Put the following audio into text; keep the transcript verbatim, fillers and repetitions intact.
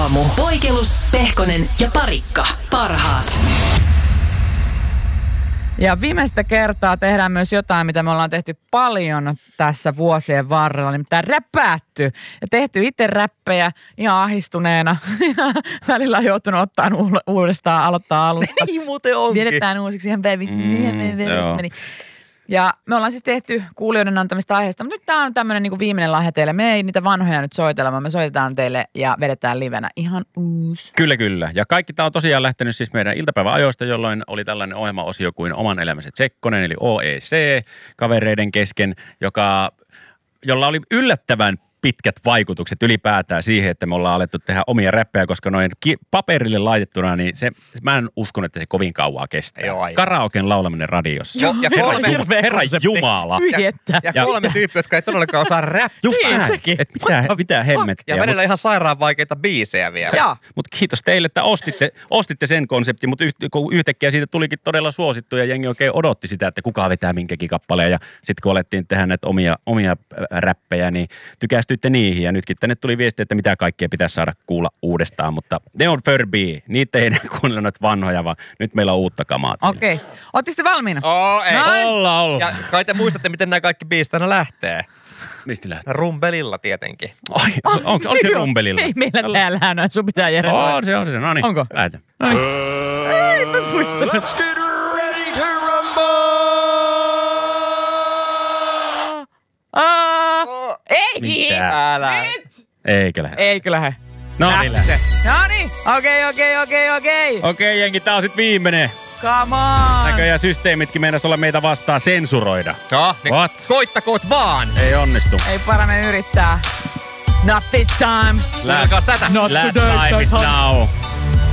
aamu. Poikelus, Pehkonen ja Parikka. Parhaat. Ja viimeistä kertaa tehdään myös jotain, mitä me ollaan tehty paljon tässä vuosien varrella, nimittäin räpäätty. Ja tehty itse räppejä ihan ahdistuneena. Välillä on joutunut ottaa uudestaan, aloittaa alusta. Niin muuten onkin. Viedetään uusiksi ihan päivit. Mm, ja me ollaan siis tehty kuulijoiden antamista aiheesta, mutta nyt tää on tämmönen niinku viimeinen lahja teille. Me ei niitä vanhoja nyt soitella, vaan me soitetaan teille ja vedetään livenä ihan uusi. Kyllä, kyllä. Ja kaikki tää on tosiaan lähtenyt siis meidän iltapäiväajoista, jolloin oli tällainen ohjelmaosio kuin Oman elämänsä Tsekkonen, eli O E C, kavereiden kesken, joka, jolla oli yllättävän pitkät vaikutukset ylipäätään siihen, että me ollaan alettu tehdä omia räppejä, koska noin ki- paperille laitettuna, niin se, mä en uskon, että se kovin kauaa kestää. Joo, Karaoken laulaminen radiossa. Joo, ja herra, kolme, Jumala, herra Jumala. Ja, ja, ja kolme tyyppiä, jotka ei todellakaan osaa räppiä. Just niin, näin. sekin. Et mitä, mitä hemmettiä. Ja välillä mut, ihan sairaan vaikeita biisejä vielä. Mutta kiitos teille, että ostitte, ostitte sen konseptin, mutta yht, yhtäkkiä siitä tulikin todella suosittu ja jengi oikein odotti sitä, että kuka vetää minkäkin kappaleen. Ja sitten kun alettiin tehdä näitä omia, omia räppejä, niin tykästyitte niihin ja nytkin tänne tuli viesti, että mitä kaikkea pitäisi saada kuulla uudestaan, mutta ne on Furby. Niitä ei enää kuunnella noita vanhoja, vaan nyt meillä on uutta kamaa. Okei. Okay. Ootteko te valmiina? Oo, ei. Noin. Olla, olla. Ja kai te muistatte, miten nämä kaikki biisit aina lähtee. Mistä lähtee? Rumbelilla tietenkin. Ai, on, on, on se rumbelilla? Ei meillä täällä on, sun pitää Jere. On se, on se. No niin, onko? Lähetään. No niin. Ei, mä muistan. Let's get ready to rumble! Oh, ei! Mitä? Älä. Nyt! Eikö lähde? Eikö lähde? No niin lähde. No niin, okei, okei, okei, okei. Okei jengi, tää on sit viimeinen. Come on. Näköjään systeemitkin meinas olla meitä vastaan sensuroida. No, niin What? koittakoot vaan. Ei onnistu. Ei parane yrittää. Not this time. Kuunnelkaas tätä. That time is now.